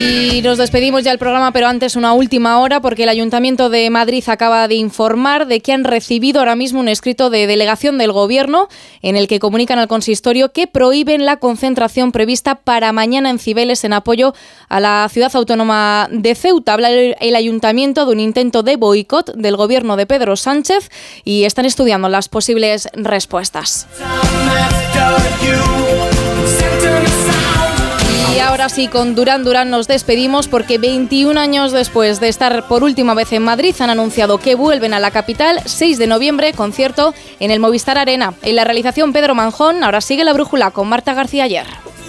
Y nos despedimos ya del programa, pero antes una última hora, porque el Ayuntamiento de Madrid acaba de informar de que han recibido ahora mismo un escrito de delegación del Gobierno en el que comunican al consistorio que prohíben la concentración prevista para mañana en Cibeles en apoyo a la ciudad autónoma de Ceuta. Habla el Ayuntamiento de un intento de boicot del Gobierno de Pedro Sánchez y están estudiando las posibles respuestas. Y ahora sí, con Duran Duran nos despedimos porque 21 años después de estar por última vez en Madrid han anunciado que vuelven a la capital. 6 de noviembre, concierto en el Movistar Arena. En la realización Pedro Manjón. Ahora sigue La Brújula con Marta García Ayer.